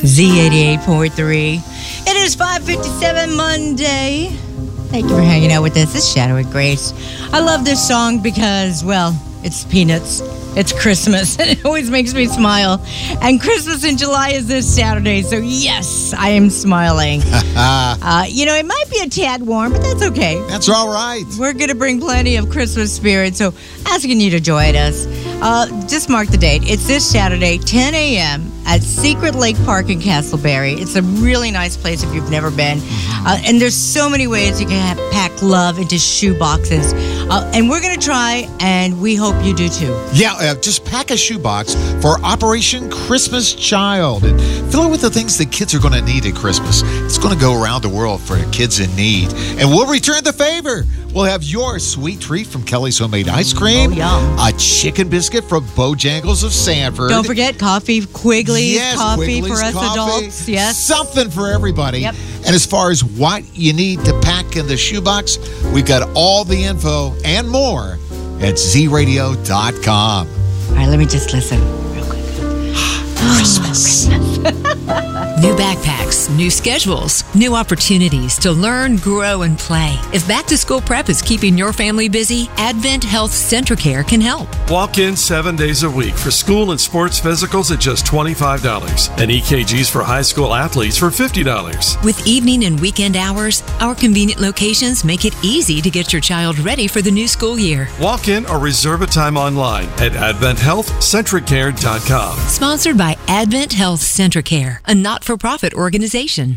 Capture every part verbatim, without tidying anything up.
Z eighty-eight point three. It is five fifty-seven Monday. Thank you for hanging out with us. It's Shadow and Grace. I love this song because, well, it's Peanuts. It's Christmas, and it always makes me smile. And Christmas in July is this Saturday, so yes, I am smiling. uh, you know, it might be a tad warm, but that's okay. That's all right. We're going to bring plenty of Christmas spirit, so asking you to join us. Uh, just mark the date. It's this Saturday, ten a.m. at Secret Lake Park in Castleberry. It's a really nice place if you've never been. Uh, and there's so many ways you can have, pack love into shoe boxes. Uh, and we're going to try, and we hope you do too. Yeah, uh, just pack a shoebox for Operation Christmas Child and fill it with the things that kids are going to need at Christmas. It's going to go around the world for kids in need. And we'll return the favor. We'll have your sweet treat from Kelly's Homemade Ice Cream. Oh, yum. A chicken biscuit from Bojangles of Sanford. Don't forget coffee, Quigley's yes, coffee Quigley's for us coffee. adults. Yes. Something for everybody. Yep. And as far as what you need to pack in the shoebox, we've got all the info and more at z radio dot com. All right, let me just listen real quick. Christmas. New backpacks, new schedules, new opportunities to learn, grow, and play. If back-to-school prep is keeping your family busy, Advent Health Centricare can help. Walk in seven days a week for school and sports physicals at just twenty-five dollars and E K Gs for high school athletes for fifty dollars. With evening and weekend hours, our convenient locations make it easy to get your child ready for the new school year. Walk in or reserve a time online at advent health centricare dot com. Sponsored by Advent Health Centricare, a not-for-profit organization.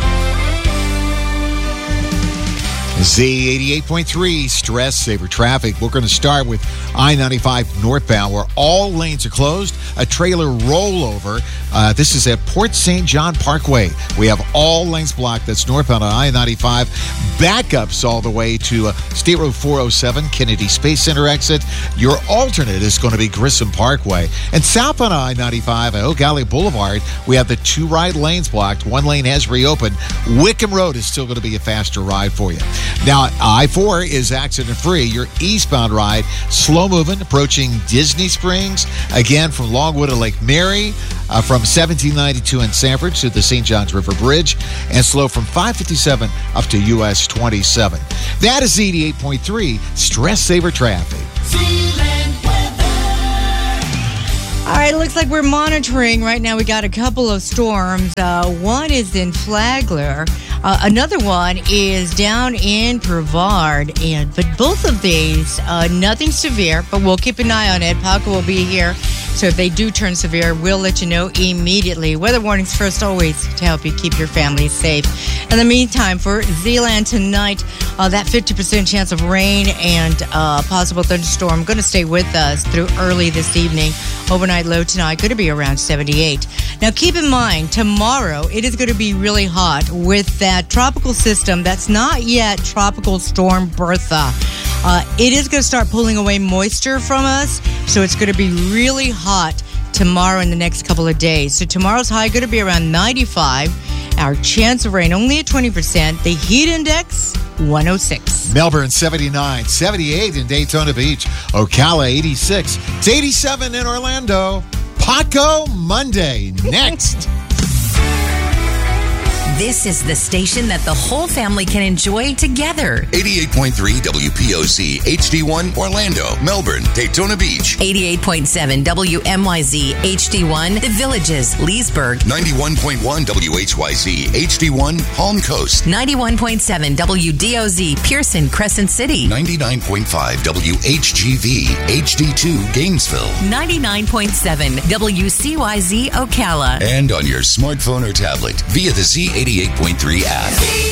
Z eighty-eight point three, Stress Saver Traffic. We're going to start with I ninety-five northbound, where all lanes are closed. A trailer rollover. Uh, this is at Port Saint John Parkway. We have all lanes blocked. That's northbound on I ninety-five. Backups all the way to uh, State Road four oh seven, Kennedy Space Center exit. Your alternate is going to be Grissom Parkway. And southbound on I ninety-five at Oak Alley Boulevard, we have the two right lanes blocked. One lane has reopened. Wickham Road is still going to be a faster ride for you. Now, I four is accident-free. Your eastbound ride, slow-moving, approaching Disney Springs. Again, from Longwood to Lake Mary, uh, from seventeen ninety-two in Sanford to the Saint Johns River Bridge, and slow from five fifty-seven up to U S twenty-seven. That is eighty-eight point three, Stress Saver Traffic. All right, it looks like we're monitoring right now. We got a couple of storms. Uh, one is in Flagler. Uh, another one is down in Brevard. And but both of these, uh, nothing severe, but we'll keep an eye on it. Paco will be here. So if they do turn severe, we'll let you know immediately. Weather warnings first, always, to help you keep your family safe. In the meantime, for Zeeland tonight, uh, that fifty percent chance of rain and uh, possible thunderstorm going to stay with us through early this evening. Overnight low tonight going to be around seventy-eight. Now, keep in mind, tomorrow it is going to be really hot with that tropical system that's not yet Tropical Storm Bertha. Uh, it is going to start pulling away moisture from us, so it's going to be really hot tomorrow and the next couple of days. So tomorrow's high going to be around ninety-five. Our chance of rain only at twenty percent. The heat index, one oh six. Melbourne, seventy-nine. seventy-eight in Daytona Beach. Ocala, eighty-six. It's eighty-seven in Orlando. Paco Monday. Next. This is the station that the whole family can enjoy together. eighty-eight point three W P O C, H D one, Orlando, Melbourne, Daytona Beach. eighty-eight point seven W M Y Z, H D one, The Villages, Leesburg. ninety-one point one W H Y Z, H D one, Palm Coast. ninety-one point seven W D O Z, Pearson, Crescent City. ninety-nine point five W H G V, H D two, Gainesville. ninety-nine point seven W C Y Z, Ocala. And on your smartphone or tablet via the Z eighty-eight point three app.